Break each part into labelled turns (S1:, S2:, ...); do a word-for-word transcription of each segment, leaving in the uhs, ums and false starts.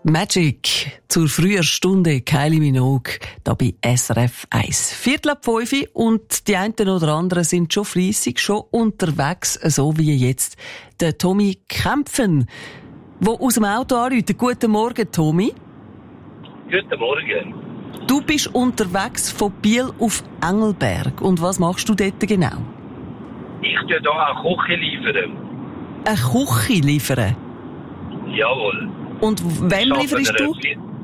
S1: Magic zur frühen Stunde, Kylie Minogue, da bei S R F eins. Viertel ab fünf und die einen oder anderen sind schon fleissig, schon unterwegs, so wie jetzt der Tommy Kämpfen, der aus dem Auto anruft. Guten Morgen, Tommy.
S2: Guten Morgen.
S1: Du bist unterwegs von Biel auf Engelberg. Und was machst du dort genau?
S2: Ich tue hier eine Küche liefern.
S1: Eine Küche liefern?
S2: Jawohl.
S1: Und wem lieferst du?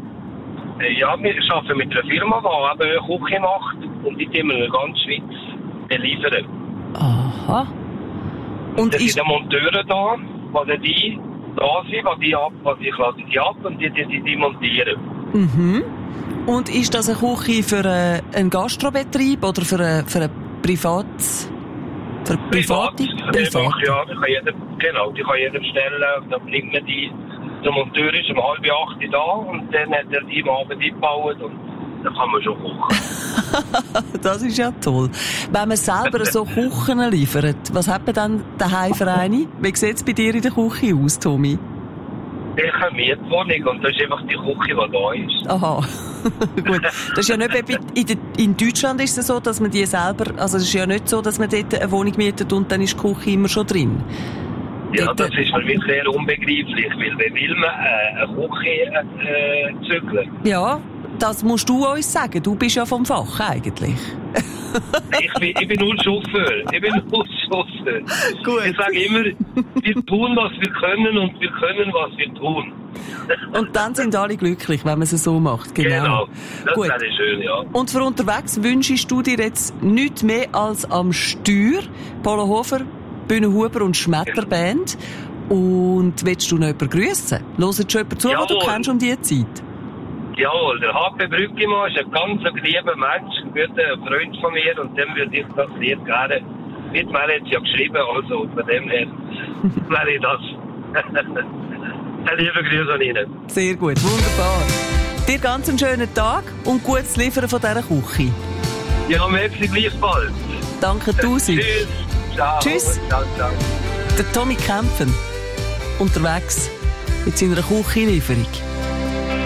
S2: Ja, wir arbeiten mit einer Firma, die eben eine Küche macht und die tun wir in ganz Schweiz beliefern.
S1: Aha. Und
S2: es
S1: ist...
S2: sind Monteure da, die die da sind, die die ab, die lassen die ab und die, die, die, die montieren.
S1: Mhm. Und ist das eine Küche für äh, einen Gastrobetrieb oder für ein für ein Privat... Für private?
S2: Privat. Privat. Ja, die kann jeder, genau, die kann jeder bestellen. Dann bringt man die... Der Monteur ist um halb acht da und dann hat er die am Abend eingebaut und dann kann man schon kochen.
S1: Das ist ja toll. Wenn man selber so Küchen liefert, was hat man dann daheim für eine? Wie sieht es bei dir in der Küche aus, Tommy?
S2: Ich habe eine Mietwohnung und das ist einfach die Küche, die da ist.
S1: Aha. Gut. Das ist ja nicht, in, de, in Deutschland ist es so, dass man die selber, also es ist ja nicht so, dass man dort eine Wohnung mietet und dann ist die Küche immer schon drin.
S2: Ja, das ist für mich sehr unbegreiflich, weil wie will man äh, eine Küche äh, zügeln?
S1: Ja, das musst du uns sagen. Du bist ja vom Fach eigentlich.
S2: ich, bin, ich bin nur Chauffeur. Ich bin nur Chauffeur. Gut. Ich sage immer, wir tun, was wir können und wir können, was wir tun.
S1: Und dann sind alle glücklich, wenn man es so macht. Genau.
S2: Genau. Das
S1: Gut.
S2: wäre schön, ja.
S1: Und für unterwegs wünschst du dir jetzt nichts mehr als am Steuer, Polo Hofer, Bühnenhuber und Schmetterband. Und willst du noch jemanden grüssen? Hört schon jemand zu, den du kennst um diese Zeit?
S2: Jawohl, der H P Brüggemann ist ein ganz lieber Mensch, ein guter Freund von mir und dem würde ich das Lied gerne mit mir jetzt ja geschrieben, also von dem her wäre ich das. Ein lieber Grüß an Ihnen.
S1: Sehr gut, wunderbar. Dir ganz einen schönen Tag und gutes Liefern von dieser Küche.
S2: Ja, merci gleichfalls.
S1: Danke tausend.
S2: Tschüss. Ciao.
S1: Tschüss.
S2: Ciao, ciao.
S1: Der Tommy Kämpfen, unterwegs mit seiner Küchenlieferung.